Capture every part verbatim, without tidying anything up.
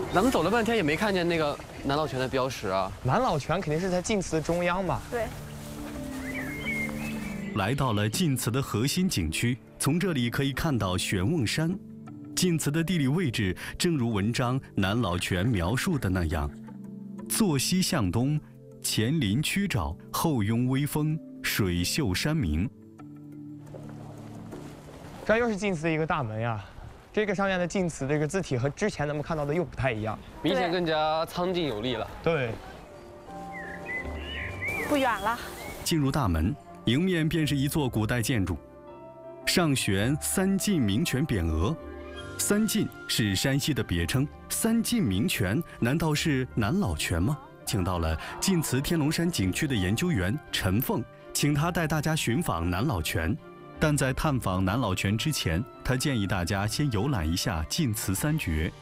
咱们走了半天也没看见那个南老泉的标识啊。 南老泉肯定是在晋祠中央吧？ 对。 来到了晋祠的核心景区，从这里可以看到玄瓮山。晋祠的地理位置正如文章南老泉描述的那样，坐西向东，前临曲沼，后拥微风，水秀山明。 这又是晋祠的一个大门呀。这个上面的晋祠这个字体和之前咱们看到的又不太一样， 明显更加苍劲有力了。 对， 不远了。 进入大门，迎面便是一座古代建筑，上悬三晋明泉匾额。三晋是山西的别称，三晋明泉难道是南老泉吗？请到了晋祠天龙山景区的研究员陈凤，请他带大家寻访南老泉。但在探访南老泉之前，他建议大家先游览一下晋祠三绝。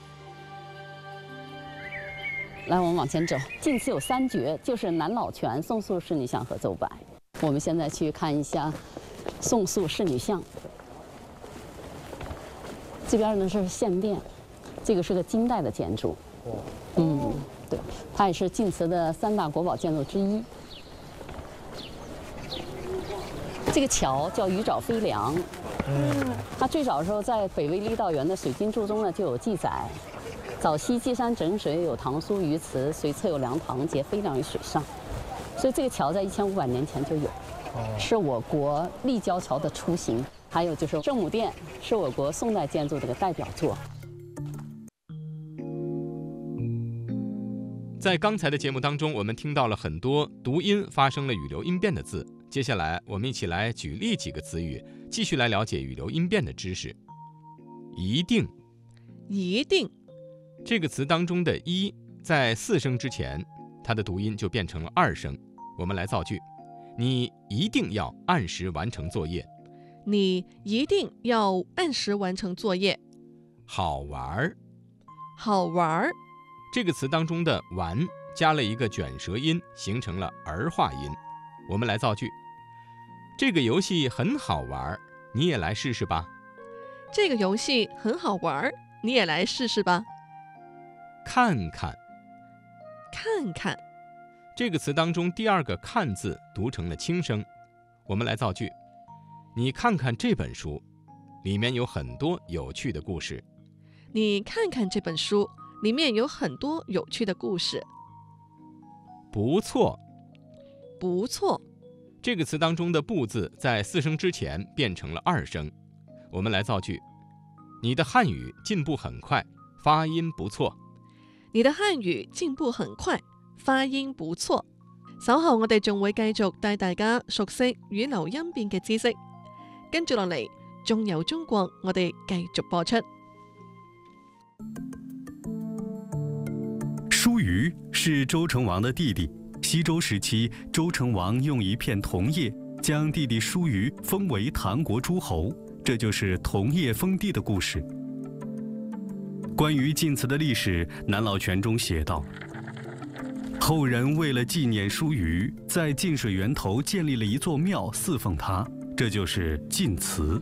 来，我们往前走。晋祠有三绝，就是南老泉、宋塑仕女像和邹白。我们现在去看一下宋塑仕女像。这边呢是献殿，这个是个金代的建筑。嗯，对，它也是晋祠的三大国宝建筑之一。这个桥叫鱼沼飞梁，嗯，它最早的时候在北魏郦道元的水经注中呢就有记载，早期积山整水，有唐苏鱼池，水侧有梁塘，皆飞梁于水上，所以这个桥在一千五百年前就有，是我国立交桥的雏形。还有就是圣母殿，是我国宋代建筑的一个代表作。 在刚才的节目当中，我们听到了很多读音发生了语流音变的字。接下来，我们一起来举例几个词语，继续来了解语流音变的知识。一定， 一定， 这个词当中的“一”在四声之前，它的读音就变成了二声。我们来造句：你一定要按时完成作业。 你一定要按时完成作业。 好玩儿， 好玩儿， 这个词当中的“玩”加了一个卷舌音，形成了儿化音。我们来造句：这个游戏很好玩，你也来试试吧。 这个游戏很好玩，你也来试试吧。 看看， 看看， 这个词当中第二个“看”字读成了轻声。我们来造句：你看看这本书，里面有很多有趣的故事。 你看看这本书，里面有很多有趣的故事。 不错， 不错， 这个词当中的“不”字在四声之前变成了二声。我们来造句：你的汉语进步很快，发音不錯。 你的漢語進步很快，發音不錯。稍後我哋仲會繼續帶大家熟悉語流音變嘅知識。跟住落嚟，仲有中國，我哋繼續播出。 舒瑜是周成王的弟弟。西周时期，周成王用一片桐叶将弟弟舒瑜封为唐国诸侯，这就是桐叶封地的故事。关于晋祠的历史，南老泉中写道：后人为了纪念舒瑜，在晋水源头建立了一座庙祀奉他，这就是晋祠。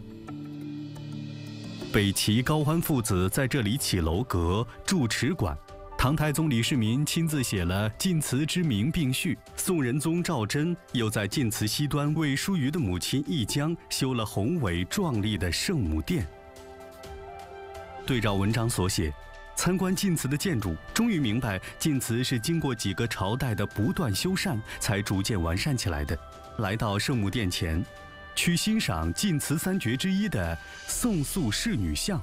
北齐高欢父子在这里起楼阁、筑池馆。唐太宗李世民亲自写了晋祠之名并序，宋仁宗赵祯又在晋祠西端为舒瑜的母亲义江修了宏伟壮丽的圣母殿。对照文章所写，参观晋祠的建筑，终于明白晋祠是经过几个朝代的不断修缮才逐渐完善起来的。来到圣母殿前，去欣赏晋祠三绝之一的宋塑仕女像。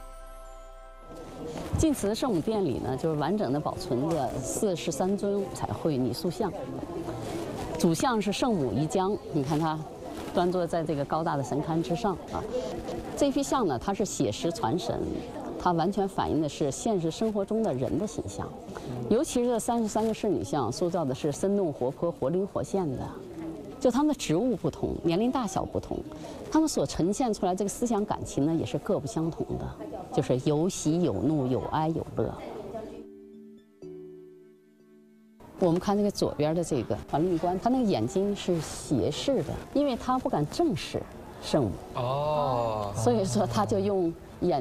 晋祠圣母殿里呢，就是完整的保存着四十三尊彩绘泥塑像。主像是圣母仪江，你看它端坐在这个高大的神龛之上啊。这批像呢，它是写实传神，它完全反映的是现实生活中的人的形象。尤其是这三十三个仕女像，塑造的是生动活泼、活灵活现的。就他们的职务不同，年龄大小不同，他们所呈现出来这个思想感情呢，也是各不相同的，就是有喜有怒，有哀有乐。我们看这个左边的这个桓令官，他那个眼睛是斜视的，因为他不敢正视圣母， 哦， 所以说他就用